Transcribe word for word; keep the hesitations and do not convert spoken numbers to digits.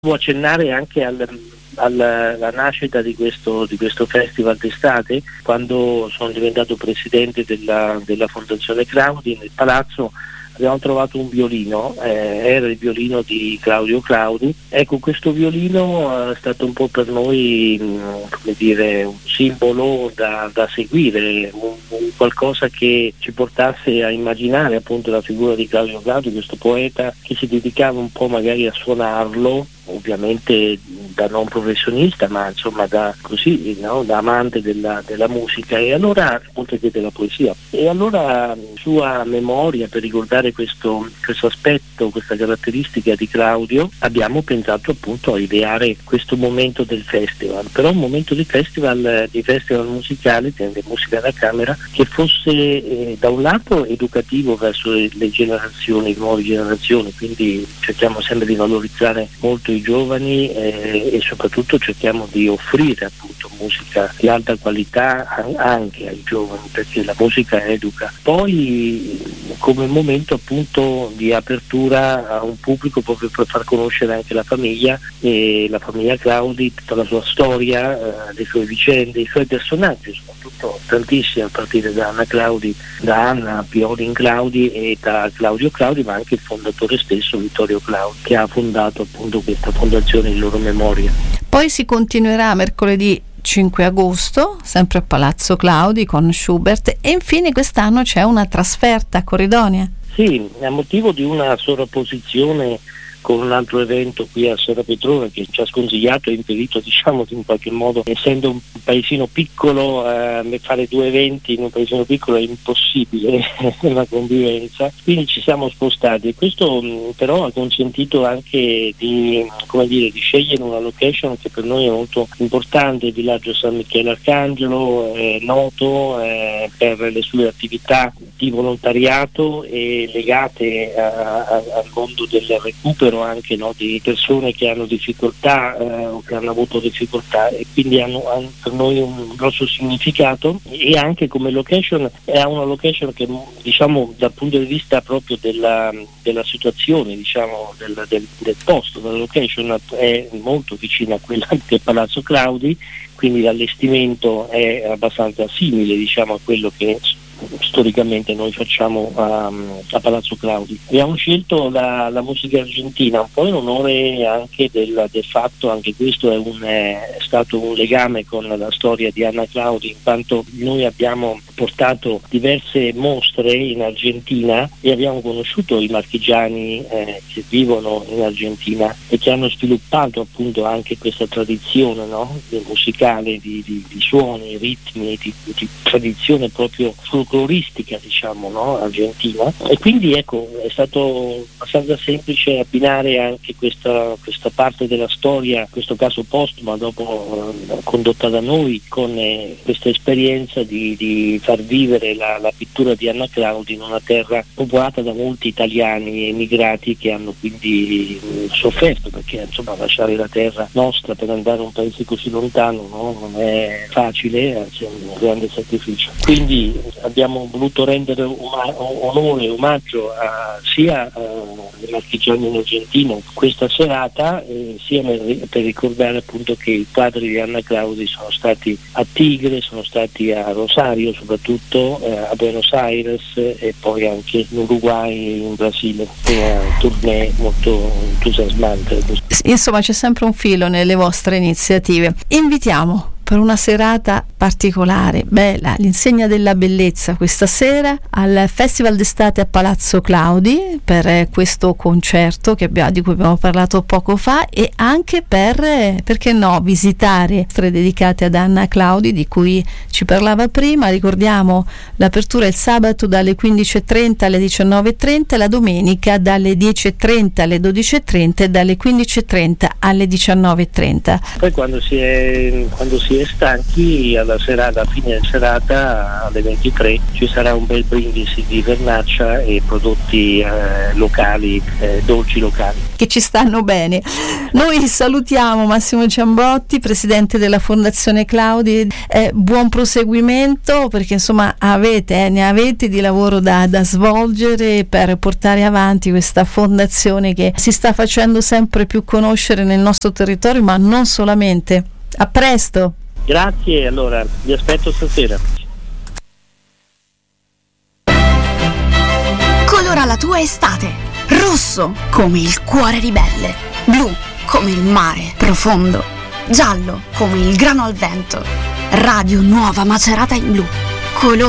Devo accennare anche al, alla, alla nascita di questo, di questo festival d'estate. Quando sono diventato presidente della, della Fondazione Claudi, nel palazzo abbiamo trovato un violino, eh, era il violino di Claudio Claudi. Ecco, questo violino è stato un po' per noi, mh, come dire, un simbolo da, da seguire, un, un qualcosa che ci portasse a immaginare appunto la figura di Claudio Claudi, questo poeta che si dedicava un po' magari a suonarlo, ovviamente da non professionista, ma insomma da così, no? Da amante della, della musica, e allora, oltre che della poesia, e allora sua memoria, per ricordare questo, questo aspetto, questa caratteristica di Claudio, abbiamo pensato appunto a ideare questo momento del festival, però un momento di festival, di festival musicale, di musica da camera, che fosse eh, da un lato educativo verso le, le generazioni, le nuove generazioni, quindi cerchiamo sempre di valorizzare molto i giovani eh, e soprattutto cerchiamo di offrire appunto musica di alta qualità anche ai giovani, perché la musica educa. Poi come momento appunto di apertura a un pubblico, proprio per far conoscere anche la famiglia, e la famiglia Claudi, tutta la sua storia, eh, le sue vicende, i suoi personaggi, soprattutto tantissimi, a partire da Anna Claudi, da Anna Piolin Claudi e da Claudio Claudi, ma anche il fondatore stesso, Vittorio Claudi, che ha fondato appunto questa fondazione in loro memoria. Poi si continuerà mercoledì cinque agosto, sempre a Palazzo Claudi con Schubert, e infine quest'anno c'è una trasferta a Corridonia. Sì, a motivo di una sovrapposizione con un altro evento qui a Serra Petrona che ci ha sconsigliato e impedito, diciamo, in qualche modo, essendo un paesino piccolo, eh, fare due eventi in un paesino piccolo è impossibile la convivenza, quindi ci siamo spostati, e questo mh, però ha consentito anche di, come dire, di scegliere una location che per noi è molto importante. Il villaggio San Michele Arcangelo è noto eh, per le sue attività di volontariato e legate a, a, al mondo del recupero anche, no, di persone che hanno difficoltà eh, o che hanno avuto difficoltà, e quindi hanno, hanno per noi un grosso significato. E anche come location è una location che, diciamo, dal punto di vista proprio della, della situazione, diciamo, del, del, del posto, della location, è molto vicina a quella del Palazzo Claudi, quindi l'allestimento è abbastanza simile, diciamo, a quello che storicamente noi facciamo a, a Palazzo Claudi. Abbiamo scelto la, la musica argentina un po' in onore anche del, del fatto, anche questo è, un, è stato un legame con la storia di Anna Claudi, in quanto noi abbiamo portato diverse mostre in Argentina e abbiamo conosciuto i marchigiani eh, che vivono in Argentina e che hanno sviluppato appunto anche questa tradizione, no? musicale di, di, di suoni, ritmi, di, di tradizione proprio folcloristica, diciamo, no? argentina, e quindi ecco è stato abbastanza semplice abbinare anche questa, questa parte della storia, in questo caso postuma, dopo eh, condotta da noi, con eh, questa esperienza di, di far vivere la, la pittura di Anna Claudi in una terra popolata da molti italiani emigrati che hanno quindi eh, sofferto, perché insomma lasciare la terra nostra per andare a un paese così lontano, no? non è facile, anzi è un grande sacrificio. Quindi abbiamo voluto rendere uma- onore e omaggio a, sia ai marchigiani in Argentina questa serata, eh, sia nel, per ricordare appunto che i quadri di Anna Claudi sono stati a Tigre, sono stati a Rosario soprattutto, eh, a Buenos Aires e poi anche in Uruguay e in Brasile, una tournée molto entusiasmante. Insomma c'è sempre un filo nelle vostre iniziative. Invitiamo per una serata particolare, bella, all'insegna della bellezza, questa sera al Festival d'estate a Palazzo Claudi, per eh, questo concerto che abbiamo, di cui abbiamo parlato poco fa, e anche per, eh, perché no, visitare mostre dedicate ad Anna Claudi di cui ci parlava prima. Ricordiamo l'apertura il sabato dalle quindici e trenta alle diciannove e trenta, la domenica dalle dieci e trenta alle dodici e trenta e dalle quindici e trenta alle diciannove e trenta. Poi quando si è, quando si è e stanchi, alla serata, a fine serata alle ventitré ci sarà un bel brindisi di vernaccia e prodotti eh, locali, eh, dolci locali. Che ci stanno bene. Noi salutiamo Massimo Ciambotti, presidente della Fondazione Claudi, eh, buon proseguimento, perché insomma avete, eh, ne avete di lavoro da, da svolgere per portare avanti questa fondazione che si sta facendo sempre più conoscere nel nostro territorio, ma non solamente. A presto. Grazie, allora vi aspetto stasera. Colora la tua estate. Rosso come il cuore ribelle, blu come il mare profondo, giallo come il grano al vento. Radio Nuova Macerata in blu. Colori